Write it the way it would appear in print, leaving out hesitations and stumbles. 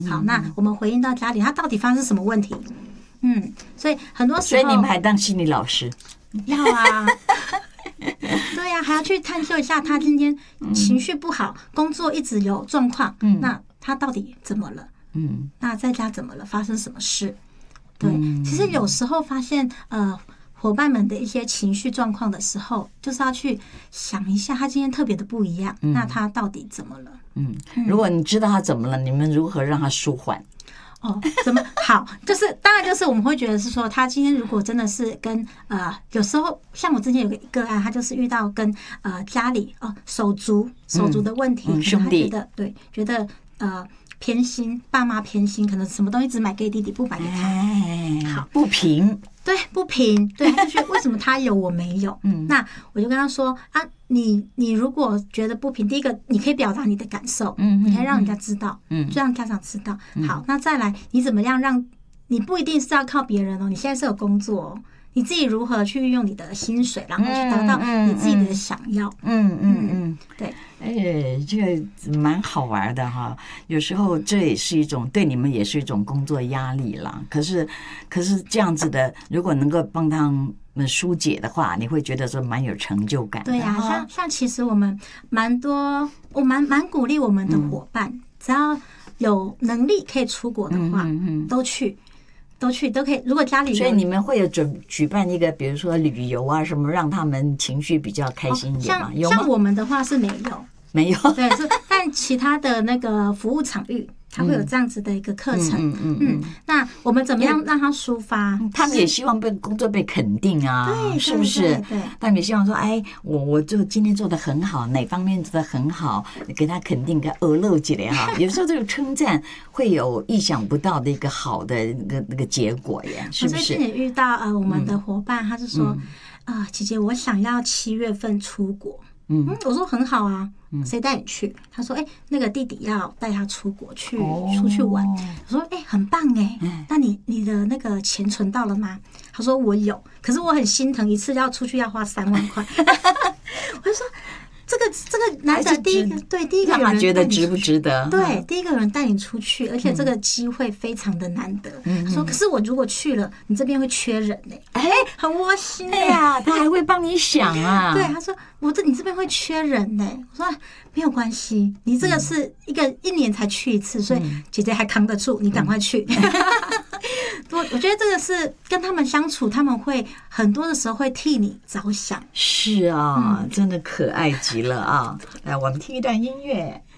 好，那我们回应到家里，他到底发生什么问题？所以很多时候， 所以你们还当心理老师？ 要啊。对呀，还要去探究一下他今天情绪不好，工作一直有状况，那他到底怎么了？那在家怎么了？发生什么事？对，其实有时候发现伙伴们的一些情绪状况的时候，就是要去想一下，他今天特别的不一样，那他到底怎么了？ 如果你知道他怎么了，你们如何让他舒缓？ 怎么好？就是当然就是我们会觉得是说，他今天如果真的是跟有时候像我之前有个案，他就是遇到跟家里手足的问题， 兄弟觉得偏心，爸妈偏心，可能什么东西只买给弟弟，不买给他，好不平， 对，不平，对，他就觉得为什么他有我没有？那我就跟他说啊，你如果觉得不平，第一个你可以表达你的感受，你可以让人家知道，就让家长知道。好，那再来，你怎么样让你不一定是要靠别人哦，你现在是有工作哦，你自己如何去运用你的薪水，然后去达到你自己的想要？对。 这个蛮好玩的哈。有时候这也是一种对你们也是一种工作压力啦。可是这样子的，如果能够帮他们疏解的话，你会觉得说蛮有成就感的。 对呀，像其实我们我蛮鼓励我们的伙伴，只要有能力可以出国的话，都可以。如果家里， 所以你们会有举办一个，比如说旅游啊什么，让他们情绪比较开心一点吗？有吗？ 像我们的话是没有，对，但其他的那个服务场域，它会有这样子的一个课程。那我们怎么样让他抒发？ 他们也希望工作被肯定啊，是不是？ 对， 他们也希望说，哎，我就今天做得很好，哪方面做得很好，给他肯定，给他额露起来哈。有时候这个称赞会有意想不到的一个好的那个结果耶，是不是？ 我最近也遇到我们的伙伴，他是说姐姐，我想要7月份出国。我说很好啊，谁带你去？他说那个弟弟要带他出国出去玩。我说很棒那你的那个钱存到了吗？他说我有，可是我很心疼，一次要出去要花3万块。我就说这个难得第一个让他觉得值不值得？ 对，第一个人带你出去，而且这个机会非常的难得。他说可是我如果去了，你这边会缺人很窝心呀，他还会帮你想啊。 对，他说你这边会缺人我说没有关系，你这个是1年才去一次，所以姐姐还扛得住，你赶快去。我觉得这个是跟他们相处，他们会很多的时候会替你着想。 是啊，真的可爱极了啊！来，我们听一段音乐。